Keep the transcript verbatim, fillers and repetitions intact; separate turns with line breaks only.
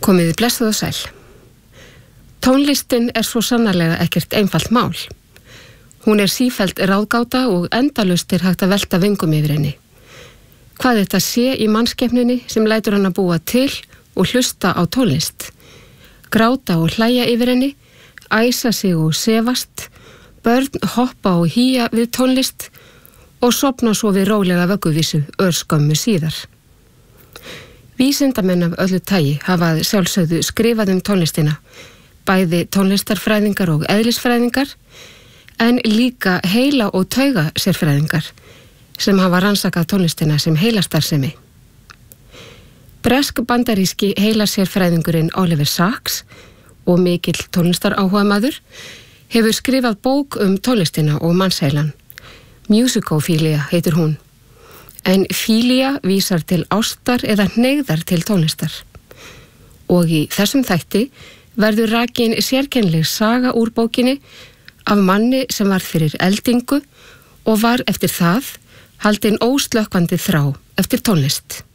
Komiði blessuð og sæl. Tónlistin er svo sannarlega ekkert einfalt mál. Hún er sífellt ráðgáta og endalaust er hægt að velta vingum yfir henni. Hvað þetta sé í mannskepnunni sem lætur hann að búa til og hlusta á tónlist. Gráta og hlæja yfir henni, æsa sig og sefast, börn hoppa og hýja við tónlist og sofna svo við rólega vögguvísu örskömmu síðar. Vísindamenn af öllu tagi hafa sjálfsögðu skrifað um tónlistina, bæði tónlistarfræðingar og eðlisfræðingar, en líka heila- og tauga sérfræðingar sem hafa rannsakað tónlistina sem heilastarfsemi. Bresk bandaríski heilasérfræðingurinn Oliver Sacks og mikill tónlistaráhugamaður hefur skrifað bók um tónlistina og mannsheilan. Musicophilia heitir hún. En philia vísar til ástar eða hneigðar til tónlistar. Og í þessum þætti verður rakin sérkennileg saga úr bókinni af manni sem var fyrir eldingu og var eftir það haldinn óslökkvandi þrá eftir tónlist.